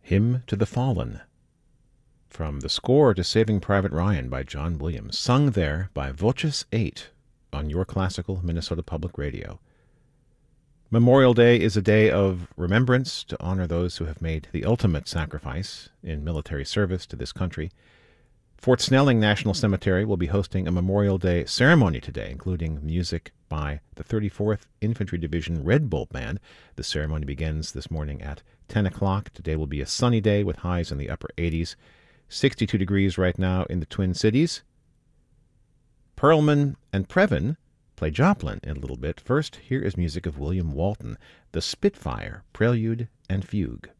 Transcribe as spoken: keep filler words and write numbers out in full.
Hymn to the Fallen, from the score to Saving Private Ryan by John Williams, sung there by Voces eight on your classical Minnesota Public Radio. Memorial Day is a day of remembrance to honor those who have made the ultimate sacrifice in military service to this country. Fort Snelling National Cemetery will be hosting a Memorial Day ceremony today, including music by the thirty-fourth Infantry Division Red Bull Band. The ceremony begins this morning at ten o'clock. Today will be a sunny day with highs in the upper eighties. sixty-two degrees right now in the Twin Cities. Perlman and Previn play Joplin in a little bit. First, here is music of William Walton, the Spitfire Prelude and Fugue.